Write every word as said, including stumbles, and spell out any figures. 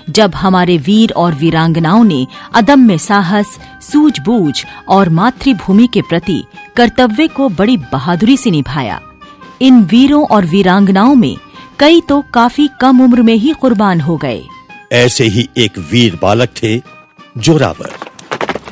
जब हमारे वीर और वीरांगनाओं ने अदम्य साहस, सूझबूझ और मातृभूमि के प्रति कर्तव्य को बड़ी बहादुरी से निभाया। इन वीरों और वीरांगनाओं में कई तो काफी कम उम्र में ही कुर्बान हो गए। ऐसे ही एक वीर बालक थे जोरावर।